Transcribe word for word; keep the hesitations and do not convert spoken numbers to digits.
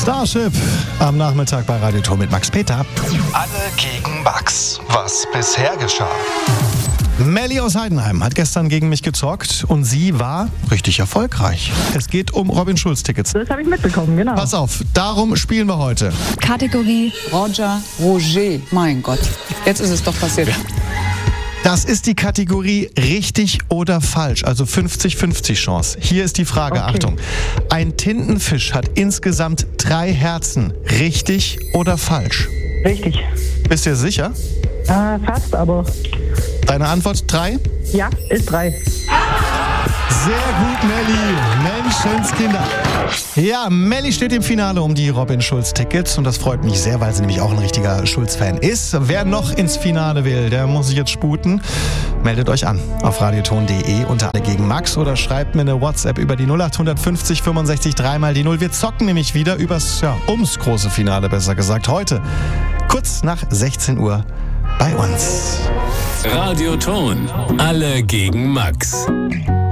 Starship am Nachmittag bei Radio Ton mit Max Peter. Alle gegen Max. Was bisher geschah. Melli aus Heidenheim hat gestern gegen mich gezockt und sie war richtig erfolgreich. Es geht um Robin-Schulz-Tickets. Das habe ich mitbekommen, genau. Pass auf, darum spielen wir heute. Kategorie Roger, Roger, mein Gott. Jetzt ist es doch passiert. Ja. Das ist die Kategorie richtig oder falsch, also fünfzig fünfzig Chance. Hier ist die Frage, Okay. Achtung. Ein Tintenfisch hat insgesamt drei Herzen. Richtig oder falsch? Richtig. Bist du dir sicher? Äh, fast, aber Deine Antwort drei? ja, ist drei. Sehr gut, Melli. Menschenskinder. Ja, Melli steht im Finale um die Robin-Schulz-Tickets und das freut mich sehr, weil sie nämlich auch ein richtiger Schulz-Fan ist. Wer noch ins Finale will, der muss sich jetzt sputen. Meldet euch an auf radioton punkt de unter Alle gegen Max oder schreibt mir eine WhatsApp über die null acht fünf null fünfundsechzig drei mal die null. Wir zocken nämlich wieder übers, ja, ums große Finale, besser gesagt, heute. Kurz nach sechzehn Uhr bei uns. Radio Ton. Alle gegen Max.